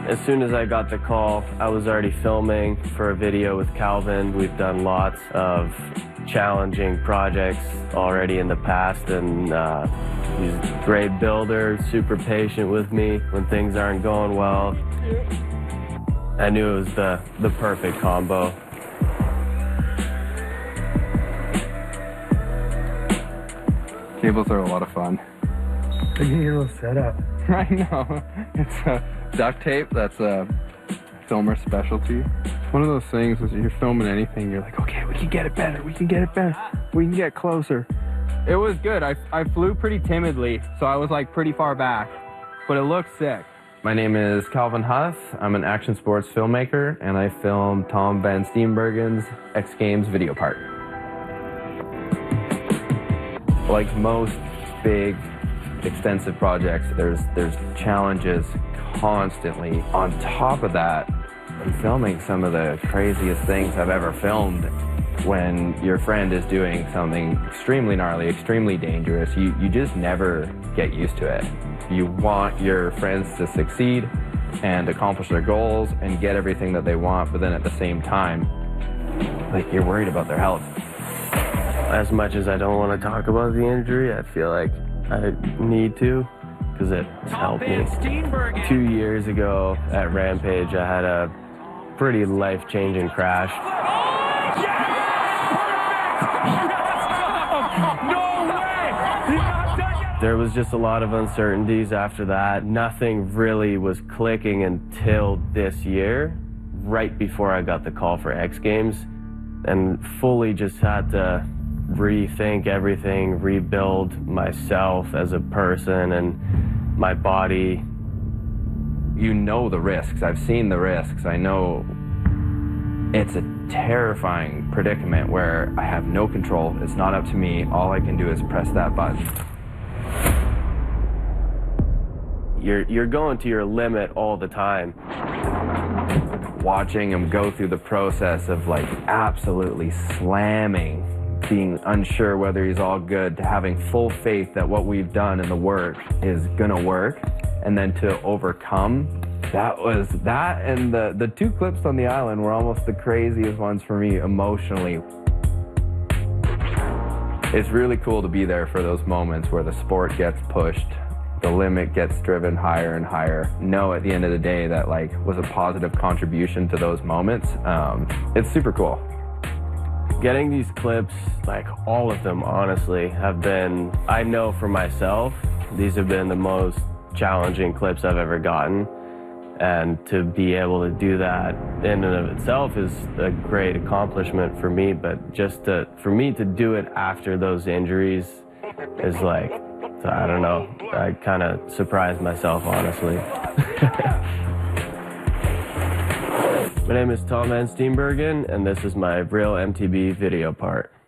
As soon as I got the call, I was already filming for a video with Calvin. We've done lots of challenging projects already in the past, and he's a great builder, super patient with me when things aren't going well. I knew it was the perfect combo. Cables are a lot of fun. Look at your little setup. I know. It's duct tape. That's a filmer specialty. It's one of those things as you're filming anything, you're like, okay, we can get it better. We can get it better. We can get closer. It was good. I flew pretty timidly, so I was like pretty far back, but it looked sick. My name is Calvin Huth. I'm an action sports filmmaker, and I filmed Tom Van Steenbergen's X Games video part. Like most big, extensive projects, there's challenges constantly. On top of that, I'm filming some of the craziest things I've ever filmed. When your friend is doing something extremely gnarly, extremely dangerous, you just never get used to it. You want your friends to succeed and accomplish their goals and get everything that they want, but then at the same time, like, you're worried about their health. As much as I don't want to talk about the injury, I feel like I need to, because it helped me. 2 years ago at Rampage, I had a pretty life-changing crash. There was just a lot of uncertainties after that. Nothing really was clicking until this year, right before I got the call for X Games, and fully just had to rethink everything, rebuild myself as a person and my body. You know the risks. I've seen the risks. I know it's a terrifying predicament where I have no control. It's not up to me. All I can do is press that button. You're going to your limit all the time. Watching him go through the process of like absolutely slamming, being unsure whether he's all good, to having full faith that what we've done in the work is gonna work, and then to overcome, that and the two clips on the island were almost the craziest ones for me emotionally. It's really cool to be there for those moments where the sport gets pushed, the limit gets driven higher and higher. Know at the end of the day that like was a positive contribution to those moments. It's super cool. Getting these clips, like all of them honestly, have been, I know for myself, these have been the most challenging clips I've ever gotten. And to be able to do that in and of itself is a great accomplishment for me, but just for me to do it after those injuries is like, I don't know, I kind of surprised myself, honestly. My name is Tom Van Steenbergen, and this is my Real MTB video part.